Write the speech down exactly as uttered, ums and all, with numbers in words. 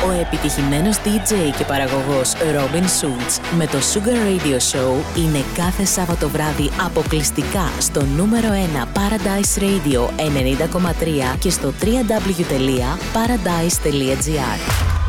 Ο επιτυχημένος ντι τζέι και παραγωγός Robin Schulz με το Sugar Radio Show είναι κάθε Σάββατο βράδυ αποκλειστικά στο νούμερο ένα Paradise Radio ενενήντα κόμμα τρία και στο double-u double-u double-u τελεία paradise τελεία gr.